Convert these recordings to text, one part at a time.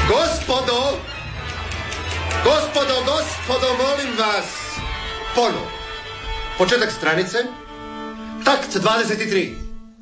Gospodo, molim vas. Ponovo. Početak stranice. Takt 23.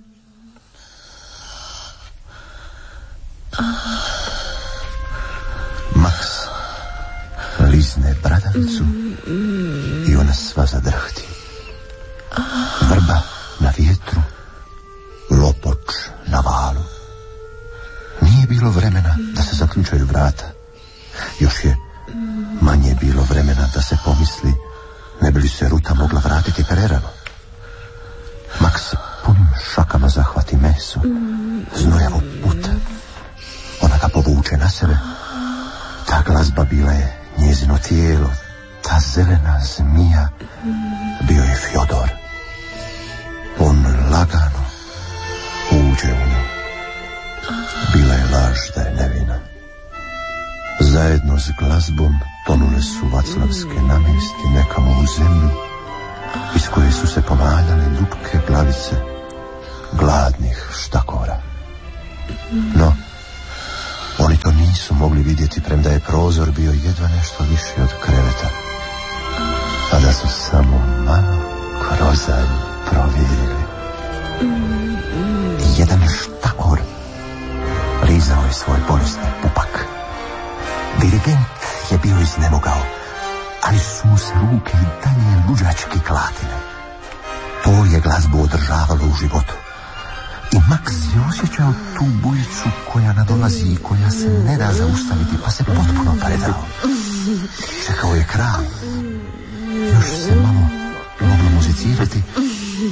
Max lizne bradavicu i ona sva zadrhti. Vrba na vjetru, lopoč na valu. Nije bilo vremena da se zaključaju vrata. Još je manje bilo vremena da se pomisli ne bi li se Ruta mogla vratiti prerano. Max punim šakama zahvati meso, znojavog puta. Ona ga povuče na sebe. Ta glazba bila je njezino tijelo. Ta zelena zmija bio je Fjodor. On lagano uđe u nju. Bila je laž da je nevina. Zajedno s glazbom tonule su vaclavske namjesti nekamo u zemlju iz koje su se povaljale ljupke glavice gladnih štakora. No, oni to nisu mogli vidjeti, premda je prozor bio jedva nešto više od kreveta, a da su samo malo krozalj provjerili. Jedan štakor lizao je svoj bolesni pupak. Dirigent je bio iznemogao, ali su mu se ruke i dalje luđački klatile. To je glazbu održavalo u životu. I Max je osjećao tu bujicu koja nadolazi i koja se ne da zaustaviti, pa se potpuno predao. Čekao je kraj. Još se malo moglo muzicirati,